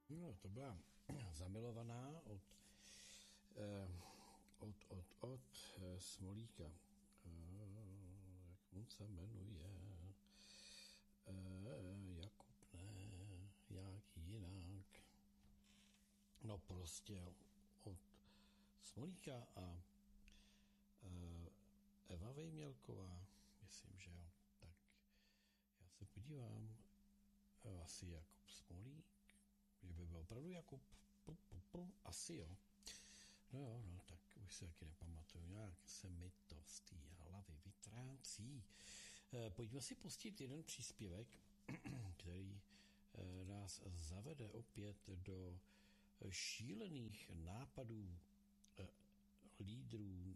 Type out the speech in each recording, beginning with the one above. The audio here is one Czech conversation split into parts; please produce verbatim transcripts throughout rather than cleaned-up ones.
No, to byla zamilovaná od, eh, od, od, od eh, Smolíka. Eh, jak on se jmenuje? Eh, Jakub, ne, jak jinak. No prostě od Smolíka a eh, Eva Vejmělková, myslím, že jo. Tak já se podívám, eh, asi Jakub Smolík, že by byl opravdu Jakub, pu, pu, pu, asi jo. No jo, no, tak už se taky nepamatuju, nějak se mi to z té hlavy vytrácí. E, pojďme si pustit jeden příspěvek, který e, nás zavede opět do šílených nápadů e, lídrů,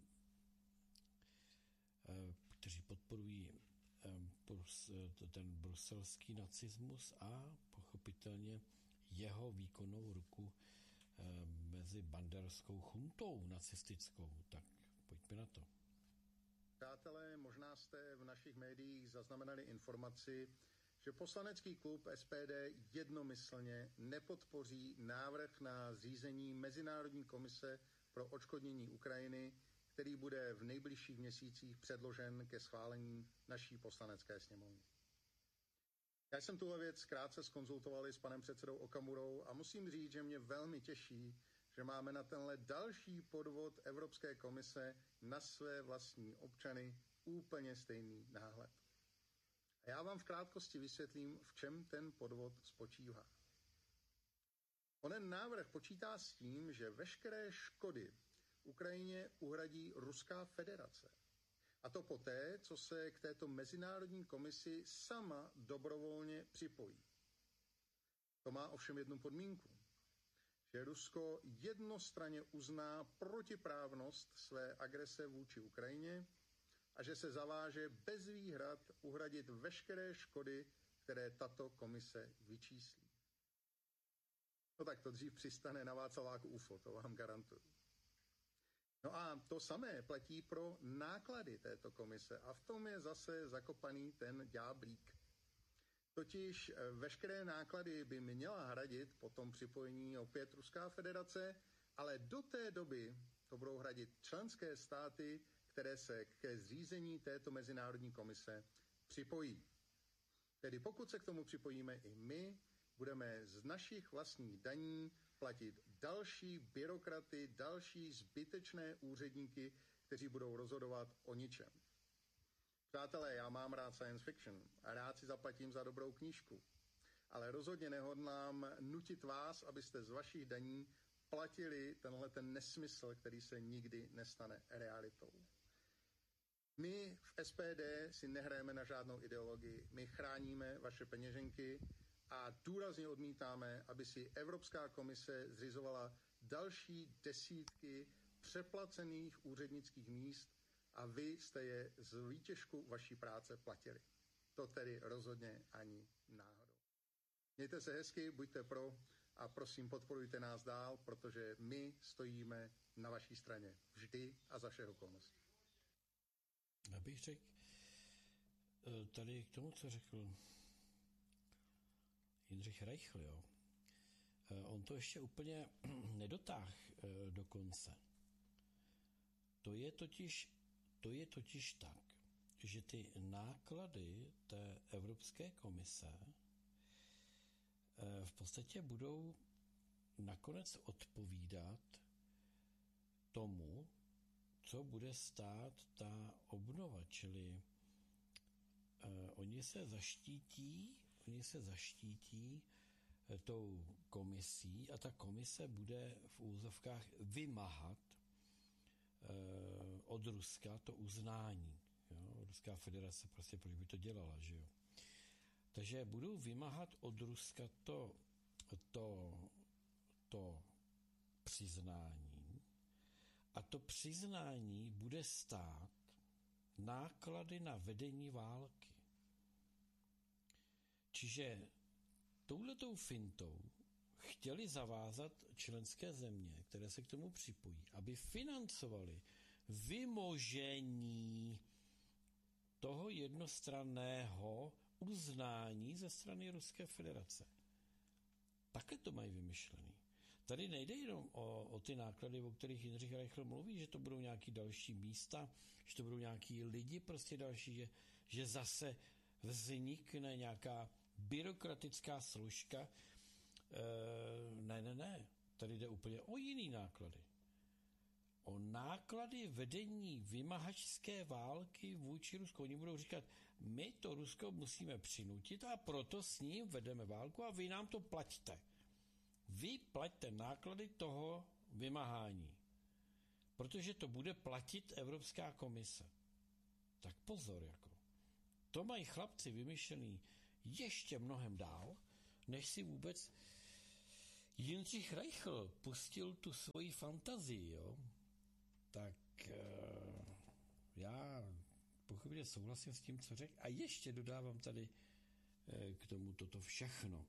e, kteří podporují e, brus, ten bruselský nacismus a pochopitelně jeho výkonnou ruku mezi banderskou chuntou nacistickou. Tak pojďme na to. Přátelé, možná jste v našich médiích zaznamenali informaci, že poslanecký klub S P D jednomyslně nepodpoří návrh na zřízení Mezinárodní komise pro odškodnění Ukrajiny, který bude v nejbližších měsících předložen ke schválení naší poslanecké sněmovny. Já jsem tuhle věc krátce zkonzultovali s panem předsedou Okamurou a musím říct, že mě velmi těší, že máme na tenhle další podvod Evropské komise na své vlastní občany úplně stejný náhled. A já vám v krátkosti vysvětlím, v čem ten podvod spočívá. Onen návrh počítá s tím, že veškeré škody Ukrajině uhradí Ruská federace. A to poté, co se k této mezinárodní komisi sama dobrovolně připojí. To má ovšem jednu podmínku, že Rusko jednostranně uzná protiprávnost své agrese vůči Ukrajině a že se zaváže bez výhrad uhradit veškeré škody, které tato komise vyčíslí. No tak to dřív přistane na Václaváku U F O, to vám garantuju. No a to samé platí pro náklady této komise a v tom je zase zakopaný ten ďáblík. Totiž veškeré náklady by měla hradit po tom připojení opět Ruská federace, ale do té doby to budou hradit členské státy, které se ke zřízení této mezinárodní komise připojí. Tedy pokud se k tomu připojíme i my, budeme z našich vlastních daní platit další byrokraty, další zbytečné úředníky, kteří budou rozhodovat o ničem. Přátelé, já mám rád science fiction a rád si zaplatím za dobrou knížku, ale rozhodně nehodlám nutit vás, abyste z vašich daní platili tenhle ten nesmysl, který se nikdy nestane realitou. My v S P D si nehrajeme na žádnou ideologii, my chráníme vaše peněženky a důrazně odmítáme, aby si Evropská komise zřizovala další desítky přeplacených úřednických míst a vy jste je z výtěžku vaší práce platili. To tedy rozhodně ani náhodou. Mějte se hezky, buďte pro a prosím podporujte nás dál, protože my stojíme na vaší straně vždy a za všech okolností. Já bych řekl tady k tomu, co řekl Jindřich Reichl, jo. On to ještě úplně nedotáhl do konce. To je totiž, to je totiž tak, že ty náklady té Evropské komise v podstatě budou nakonec odpovídat tomu, co bude stát ta obnova, čili uh, oni se zaštítí, oni se zaštítí uh, tou komisí a ta komise bude v úzovkách vymáhat uh, od Ruska to uznání. Jo? Ruská federace prostě proč by to dělala, že jo? Takže budou vymáhat od Ruska to, to, to přiznání. A to přiznání bude stát náklady na vedení války. Čiže touhletou fintou chtěli zavázat členské země, které se k tomu připojí, aby financovali vymožení toho jednostranného uznání ze strany Ruské federace. Tak Takhle to mají vymyšlený. Tady nejde jenom o, o ty náklady, o kterých Jindřich Reichl mluví, že to budou nějaký další místa, že to budou nějaký lidi prostě další, že, že zase vznikne nějaká byrokratická složka. E, ne, ne, ne. Tady jde úplně o jiný náklady. O náklady vedení vymahačské války vůči Rusku. Oni budou říkat, my to Rusko musíme přinutit a proto s ním vedeme válku a vy nám to plaťte. Vy plaťte náklady toho vymáhání, protože to bude platit Evropská komise. Tak pozor, jako. To mají chlapci vymyšlený ještě mnohem dál, než si vůbec Jindřich Reichl pustil tu svoji fantazii, jo. Tak e, já pochopitelně souhlasím s tím, co řekl a ještě dodávám tady e, k tomu toto všechno.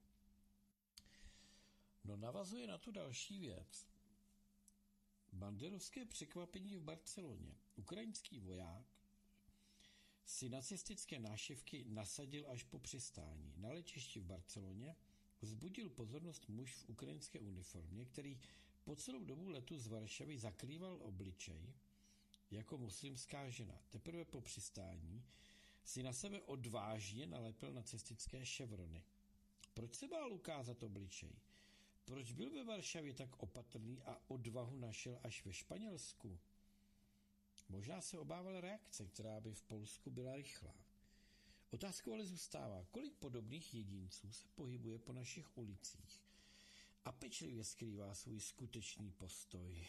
No navazuje na tu další věc. Banderovské překvapení v Barceloně. Ukrajinský voják si nacistické nášivky nasadil až po přistání. Na letišti v Barceloně vzbudil pozornost muž v ukrajinské uniformě, který po celou dobu letu z Varšavy zakrýval obličej jako muslimská žena. Teprve po přistání si na sebe odvážně nalepil nacistické ševrony. Proč se bál ukázat obličej? Proč byl ve Varšavě tak opatrný a odvahu našel až ve Španělsku? Možná se obával reakce, která by v Polsku byla rychlá. Otázkou ale zůstává, kolik podobných jedinců se pohybuje po našich ulicích a pečlivě skrývá svůj skutečný postoj.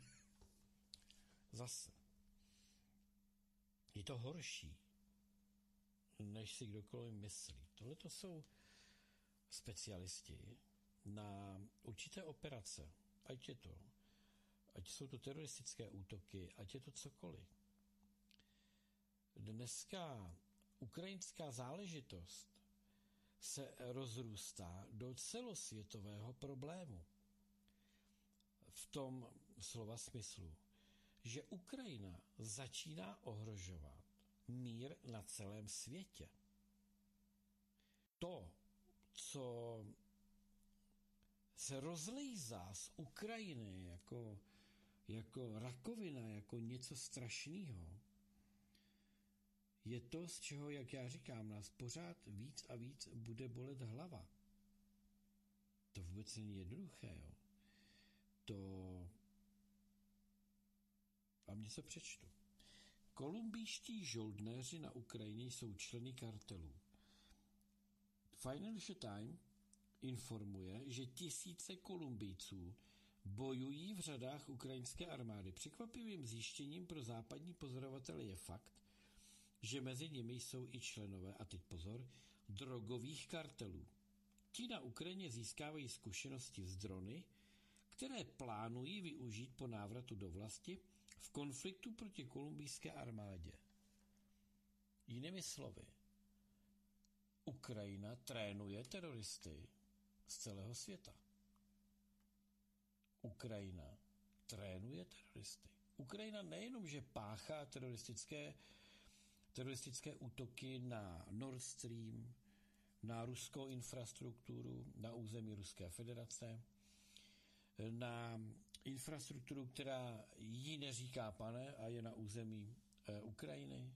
Zase. Je to horší, než si kdokoliv myslí. Tohle to jsou specialisti na určité operace. Ať je to, ať jsou to teroristické útoky, ať je to cokoliv. Dneska ukrajinská záležitost se rozrůstá do celosvětového problému. V tom slova smyslu, že Ukrajina začíná ohrožovat mír na celém světě. To, co se rozlejzá z Ukrajiny jako, jako rakovina, jako něco strašného, je to, z čeho, jak já říkám, nás pořád víc a víc bude bolet hlava. To vůbec není jednoduché, jo. To vám něco přečtu. Kolumbijští žoldnéři na Ukrajině jsou členy kartelů. Financial Times informuje, že tisíce Kolumbijců bojují v řadách ukrajinské armády. Překvapivým zjištěním pro západní pozorovatele je fakt, že mezi nimi jsou i členové, a teď pozor, drogových kartelů. Ti na Ukrajině získávají zkušenosti z drony, které plánují využít po návratu do vlasti v konfliktu proti kolumbijské armádě. Jinými slovy, Ukrajina trénuje teroristy z celého světa. Ukrajina trénuje teroristy. Ukrajina nejenom, že páchá teroristické, teroristické útoky na Nord Stream, na ruskou infrastrukturu, na území Ruské federace, na infrastrukturu, která jí neříká pane a je na území e, Ukrajiny.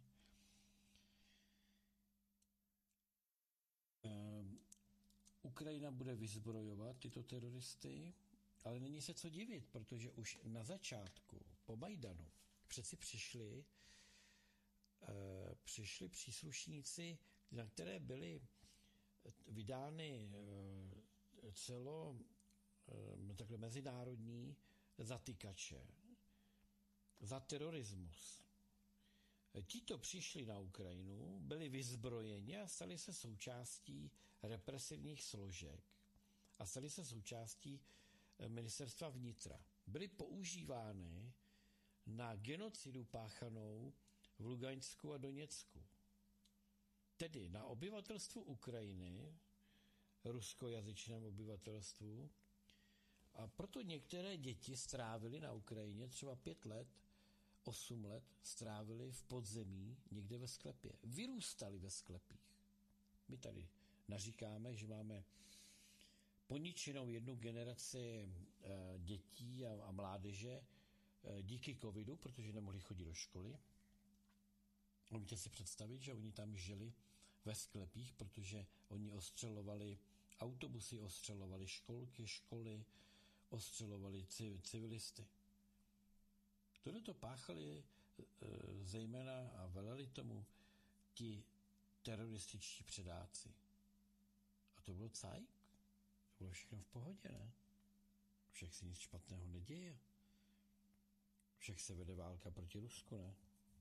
E, Ukrajina bude vyzbrojovat tyto teroristy, ale není se co divit, protože už na začátku, po Majdanu, přeci přišli, e, přišli příslušníci, na které byly vydány e, celo takhle mezinárodní zatykače za terorismus. Tito přišli na Ukrajinu, byli vyzbrojeni a stali se součástí represivních složek a stali se součástí ministerstva vnitra. Byly používány na genocidu páchanou v Lugansku a Doněcku. Tedy na obyvatelstvu Ukrajiny, ruskojazyčném obyvatelstvu, a proto některé děti strávily na Ukrajině třeba pět let, osm let strávili v podzemí někde ve sklepě. Vyrůstali ve sklepích. My tady naříkáme, že máme poničenou jednu generaci dětí a, a mládeže díky covidu, protože nemohli chodit do školy. Můžete si představit, že oni tam žili ve sklepích, protože oni ostřelovali autobusy, ostřelovali školky, školy, ostřelovali civilisty. Tohle to páchali zejména a veleli tomu ti terorističtí předáci. A to bylo cajk. To bylo všechno v pohodě, ne? Však se nic špatného neděje. Však se vede válka proti Rusku, ne?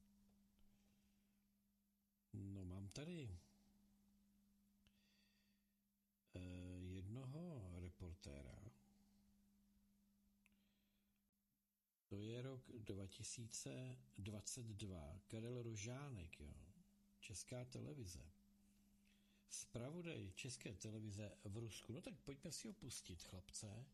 No, mám tady eh, jednoho reportéra. To je rok dva tisíce dvacet dva. Karel Rožánek, jo. Česká televize. Zpravodaj České televize v Rusku. No tak pojďme si ho pustit, chlapce.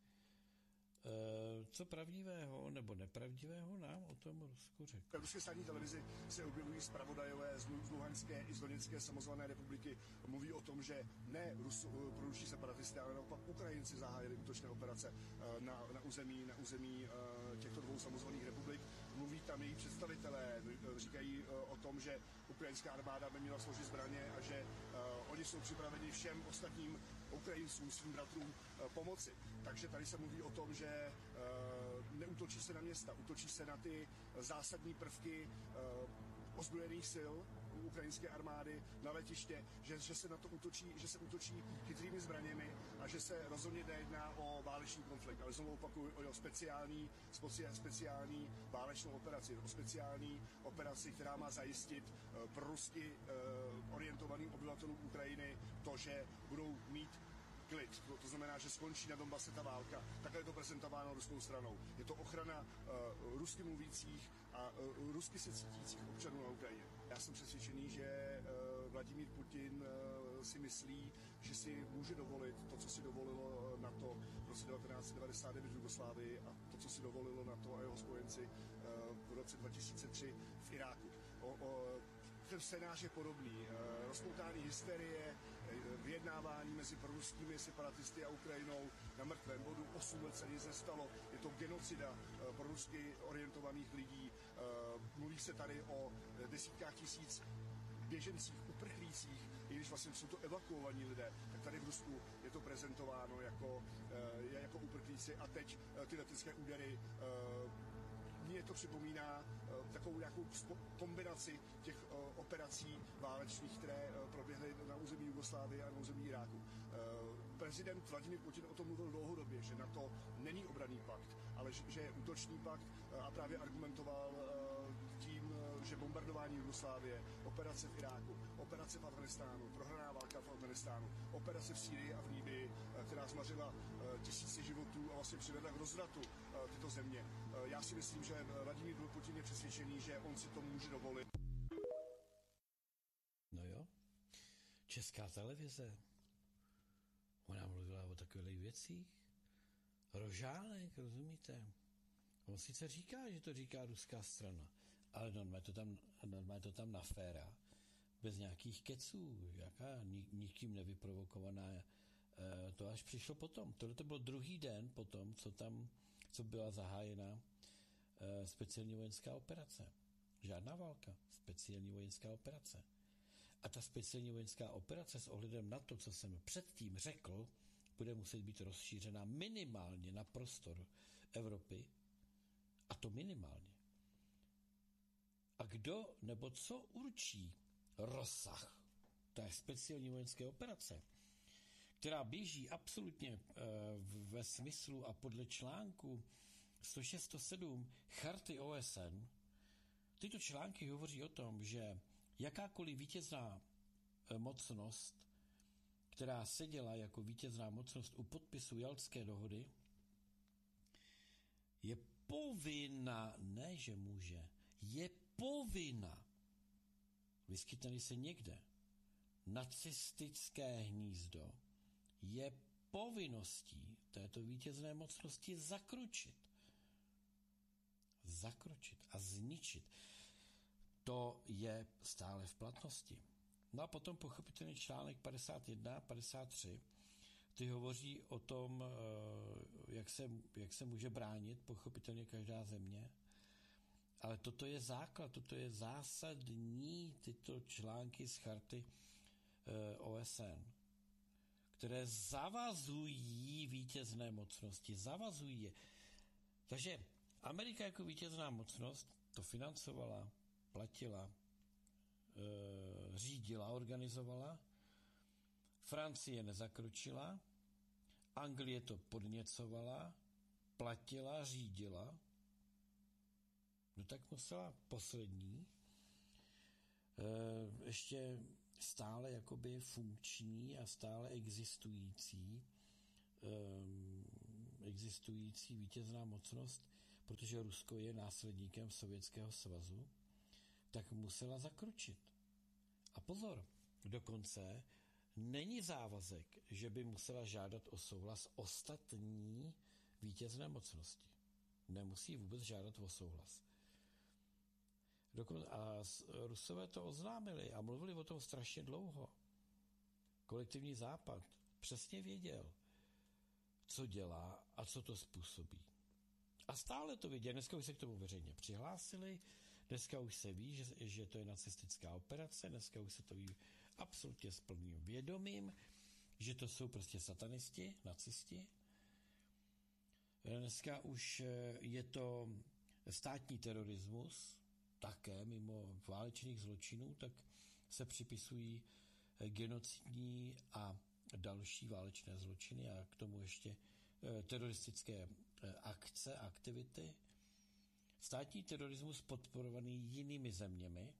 Co pravdivého nebo nepravdivého nám o tom Rusku řekl? V ruské státní televizi se objevují zpravodajové z Luhanské i z Doněcké samozvané republiky. Mluví o tom, že ne Rus, proruští separatisté, ale naopak Ukrajinci zahájili útočné operace na, na území, na území těchto dvou samozvaných republik. Mluví tam její představitelé, říkají o tom, že ukrajinská armáda by měla složit zbraně a že oni jsou připraveni všem ostatním Ukrajincům, svým bratrům pomoci. Takže tady se mluví o tom, že uh, neútočí se na města, útočí se na ty zásadní prvky uh, ozbrojených sil ukrajinské armády na letiště, že, že se na to útočí, že se útočí chytrými zbraněmi a že se rozhodně nejedná o válečný konflikt, ale znovu opakuju o speciální, speciální válečnou operaci, o speciální operaci, která má zajistit uh, pro rusky uh, orientovaným obyvatelům Ukrajiny to, že budou mít klid. To, to znamená, že skončí na Donbase ta válka. Takhle je to prezentováno ruskou stranou. Je to ochrana uh, rusky mluvících a uh, rusky se cítících občanů na Ukrajině. Já jsem přesvědčený, že uh, Vladimír Putin uh, si myslí, že si může dovolit to, co si dovolilo NATO v roce devatenáct set devadesát devět v Jugoslávii a to, co si dovolilo NATO a jeho spojenci uh, v roce dva tisíce tři v Iráku. O, o, ten scénář je podobný. Rozpoutání hysterie, vyjednávání mezi proruskými separatisty a Ukrajinou na mrtvém bodu, osm let se nic nestalo. Je to genocida prorusky orientovaných lidí. Mluví se tady o desítkách tisíc běžencích, uprchlících, i když vlastně jsou to evakuovaní lidé, tak tady v Rusku je to prezentováno jako, jako uprchlíci a teď ty letecké údery. Mně to připomíná uh, takovou nějakou kombinaci těch uh, operací válečných, které uh, proběhly na území Jugoslávie a na území Iráku. Uh, prezident Vladimír Putin o tom mluvil dlouhodobě, že NATO není obranný pakt, ale že, že je útočný pakt uh, a právě argumentoval uh, tím, uh, že bombardování Jugoslávie, operace v Iráku, operace v Afghánistánu, prohraná válka v Afghánistánu, operace v Sýrii a v Líbii, uh, která zmařila uh, tisíce životů a vlastně přivedla k rozvratu uh, tyto země. Uh, já si myslím, že Vladimír Putin je přesvědčený, že on si to může dovolit. No jo, Česká televize, ona mluvila o takových věcích. Rožánek, rozumíte? On sice říká, že to říká ruská strana, ale normálně to tam, normálně to tam naféra, bez nějakých keců, jaká nikým nevyprovokovaná, to až přišlo potom. Tohle to byl druhý den potom, co tam, co byla zahájena speciální vojenská operace. Žádná válka, speciální vojenská operace. A ta speciální vojenská operace s ohledem na to, co jsem předtím řekl, bude muset být rozšířena minimálně na prostor Evropy. A to minimálně. A kdo nebo co určí rozsah té speciální vojenské operace, která běží absolutně ve smyslu a podle článku sto šest sto sedm Charty O S N, tyto články hovoří o tom, že jakákoliv vítězná mocnost, která seděla jako vítězná mocnost u podpisu Jaltské dohody, je povinna, ne že může, je povinna, vyskytne se někde nacistické hnízdo, je povinností této vítězné mocnosti zakročit. Zakročit a zničit. To je stále v platnosti. No a potom pochopitelně článek padesát jedna, padesát tři. ty hovoří o tom, jak se, jak se může bránit, pochopitelně každá země, ale toto je základ, toto je zásadní tyto články z charty O S N, které zavazují vítězné mocnosti, zavazují je. Takže Amerika jako vítězná mocnost to financovala, platila, e, řídila, organizovala. Francie nezakročila, Anglie to podněcovala, platila, řídila. No tak musela poslední, e, ještě stále jakoby funkční a stále existující um, existující vítězná mocnost, protože Rusko je následníkem Sovětského svazu, tak musela zakročit. A pozor, dokonce není závazek, že by musela žádat o souhlas ostatní vítězné mocnosti. Nemusí vůbec žádat o souhlas. A Rusové to oznámili a mluvili o tom strašně dlouho. Kolektivní západ přesně věděl, co dělá a co to způsobí. A stále to věděl. Dneska už se k tomu veřejně přihlásili, dneska už se ví, že, že to je nacistická operace, dneska už se to ví absolutně s plným vědomím, že to jsou prostě satanisti, nacisti. Dneska už je to státní terorismus, také mimo válečných zločinů, tak se připisují genocidní a další válečné zločiny a k tomu ještě teroristické akce, aktivity. Státní terorismus podporovaný jinými zeměmi,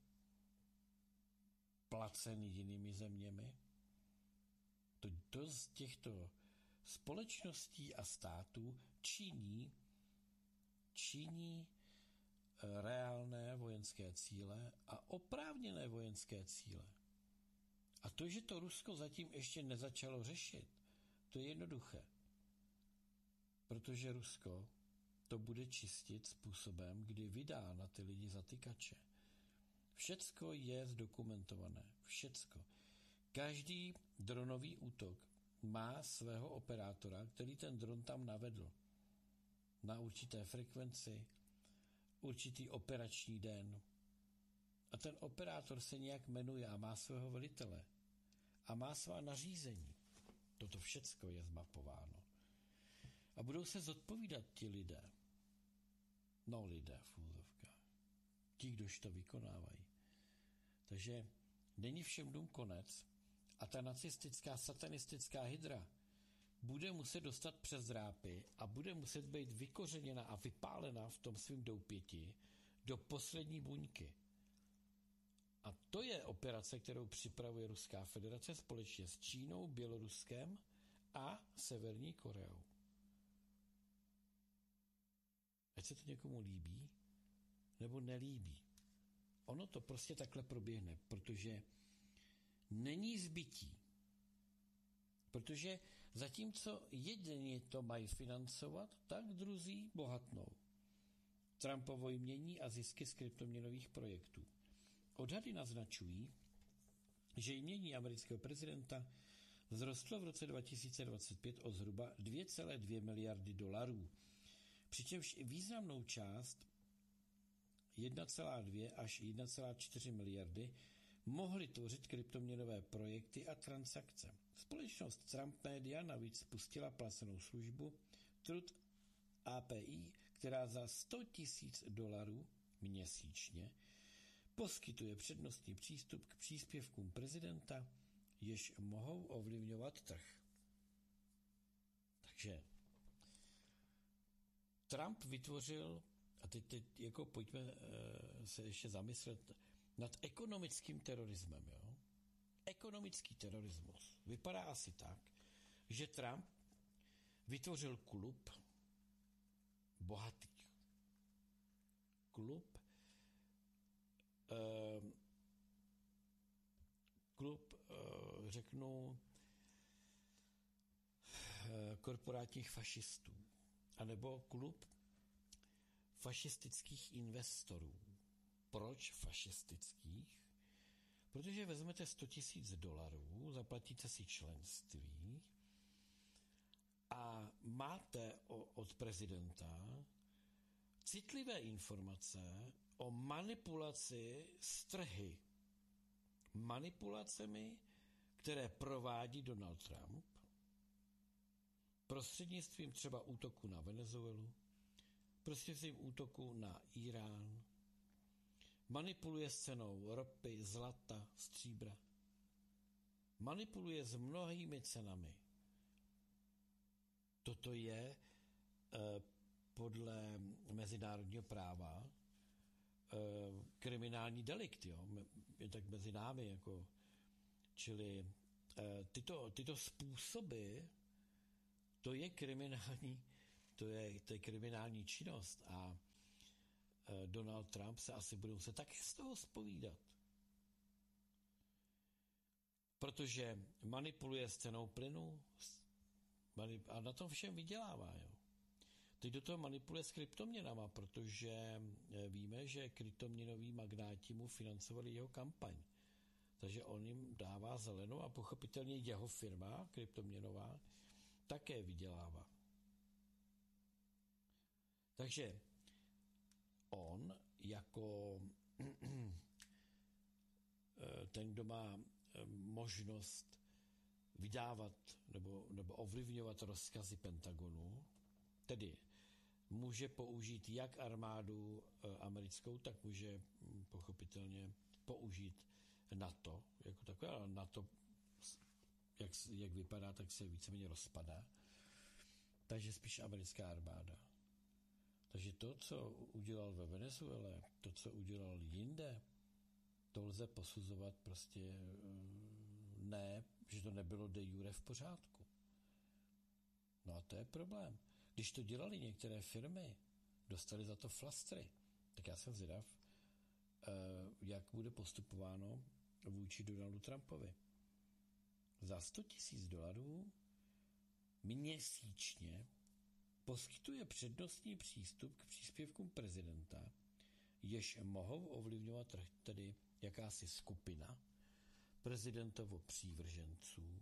placený jinými zeměmi. To, to z těchto společností a států činí, činí reálné vojenské cíle a oprávněné vojenské cíle. A to, že to Rusko zatím ještě nezačalo řešit, to je jednoduché. Protože Rusko to bude čistit způsobem, kdy vydá na ty lidi zatykače. Všecko je zdokumentované. Všecko. Každý dronový útok má svého operátora, který ten dron tam navedl. Na určité frekvenci, určitý operační den. A ten operátor se nějak jmenuje a má svého velitele. A má svá nařízení. Toto všecko je zmapováno. A budou se zodpovídat ti lidé. No lidé v úzovkách. Ti, kdož to vykonávají. Takže není všem dům konec a ta nacistická, satanistická hydra bude muset dostat přes drápy a bude muset být vykořeněna a vypálena v tom svým doupěti do poslední buňky. A to je operace, kterou připravuje Ruská federace společně s Čínou, Běloruskem a Severní Koreou. Ať se to někomu líbí, nebo nelíbí. Ono to prostě takhle proběhne, protože není zbytí. Protože zatímco jedni to mají financovat, tak druzí bohatnou. Trumpovo jmění a zisky z kryptoměnových projektů. Odhady naznačují, že jmění amerického prezidenta vzrostlo v roce dva tisíce dvacet pět o zhruba dvě celé dvě miliardy dolarů, přičemž významnou část jedna celá dvě až jedna celá čtyři miliardy mohly tvořit kryptoměnové projekty a transakce. Společnost Trump Media navíc spustila placenou službu Truth A P I, která za sto tisíc dolarů měsíčně poskytuje přednostní přístup k příspěvkům prezidenta, jež mohou ovlivňovat trh. Takže Trump vytvořil, a teď, teď jako pojďme e, se ještě zamyslet nad ekonomickým terorismem. Jo? Ekonomický terorismus vypadá asi tak, že Trump vytvořil klub bohatých. Klub e, klub, e, řeknu, e, korporátních fašistů. A nebo klub fašistických investorů. Proč fašistických? Protože vezmete sto tisíc dolarů, zaplatíte si členství a máte od prezidenta citlivé informace o manipulaci s trhy. Manipulacemi, které provádí Donald Trump prostřednictvím třeba útoku na Venezuelu, prostřednictvím útoku na Irán, manipuluje s cenou ropy, zlata, stříbra, manipuluje s mnohými cenami. Toto je eh, podle mezinárodního práva eh, kriminální delikt, jo? Je tak mezi námi, jako, čili eh, tyto, tyto způsoby, to je kriminální, to je, to je kriminální činnost a eh, Donald Trump se asi bude muset taky z toho zpovídat. Protože manipuluje s cenou plynu a na tom všem vydělává. Jo. Teď do toho manipuluje s kryptoměnama, protože víme, že kryptoměnoví magnáti mu financovali jeho kampaň. Takže on jim dává zelenou a pochopitelně jeho firma kryptoměnová také vydělává. Takže on jako ten, kdo má možnost vydávat nebo, nebo ovlivňovat rozkazy Pentagonu, tedy může použít jak armádu americkou, tak může pochopitelně použít NATO, jako takové, ale NATO, jak, jak vypadá, tak se víceméně rozpadá. Takže spíš americká armáda. Takže to, co udělal ve Venezuele, to, co udělal jinde, to lze posuzovat prostě ne, že to nebylo de jure v pořádku. No a to je problém. Když to dělali některé firmy, dostali za to flastry, tak já jsem zvědav, jak bude postupováno vůči Donaldu Trumpovi. Za sto tisíc dolarů měsíčně poskytuje přednostní přístup k příspěvkům prezidenta, jež mohou ovlivňovat trh, tedy jakási skupina prezidentovo přívrženců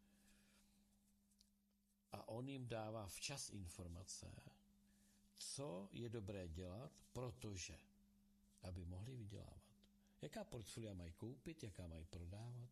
a on jim dává včas informace, co je dobré dělat, protože, aby mohli vydělávat. Jaká portfolia mají koupit, jaká mají prodávat.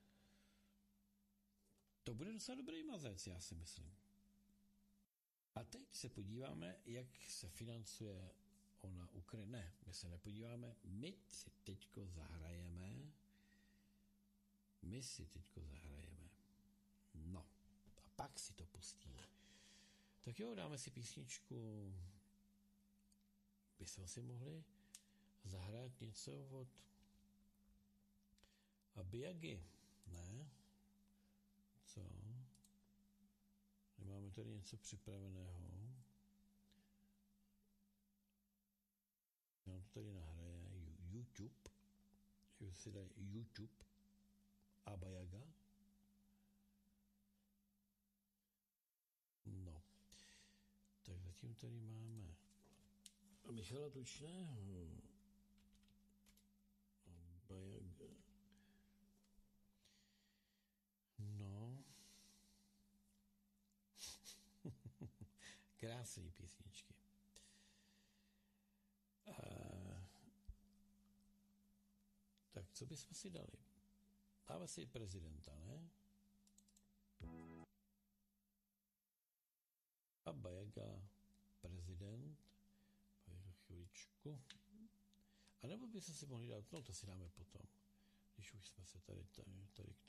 To bude docela dobrý mazec, já si myslím. A teď se podíváme, jak se financuje ona Ukrajina. Ne, my se nepodíváme, my si teďko zahrajeme. My si teďko zahrajeme. No, a pak si to pustíme. Tak jo, dáme si písničku. Bychom si mohli zahrát něco od Abiyagy, ne? Co? Nemáme tady něco připraveného. Nám to tady nahraje YouTube. Že si dají YouTube Abiyaga. No. Tak zatím tady máme Michala Tučného. Abiyaga. No. Krásné písničky. A, tak co bychom si dali? Dáme si prezidenta, ne? Abiyaga, prezident. Pojď chvíličku. A nebo bychom si mohli dát, no to si dáme potom, když už jsme se tady, tady, tady k